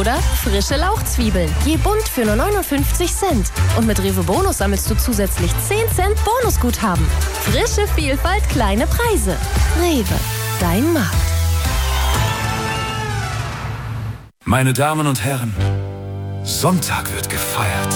Oder frische Lauchzwiebeln. Je bunt für nur 59 Cent. Und mit Rewe Bonus sammelst du zusätzlich 10 Cent Bonusguthaben. Frische Vielfalt, kleine Preise. Rewe, dein Markt. Meine Damen und Herren, Sonntag wird gefeiert.